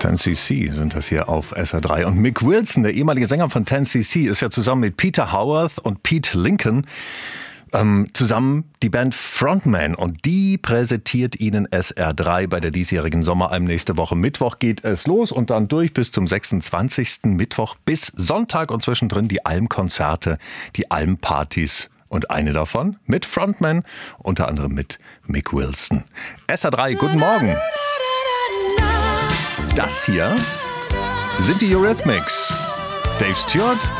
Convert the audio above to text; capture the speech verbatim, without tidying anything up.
ten C C sind das hier auf S R drei. Und Mick Wilson, der ehemalige Sänger von ten C C, ist ja zusammen mit Peter Howarth und Pete Lincoln ähm, zusammen die Band Frontman. Und die präsentiert Ihnen S R drei bei der diesjährigen Sommeralm. Nächste Woche Mittwoch geht es los und dann durch bis zum sechsundzwanzigsten Mittwoch bis Sonntag und zwischendrin die Almkonzerte, die Almpartys. Und eine davon mit Frontman, unter anderem mit Mick Wilson. S R drei, guten Morgen. Das hier sind die Eurythmics. Dave Stewart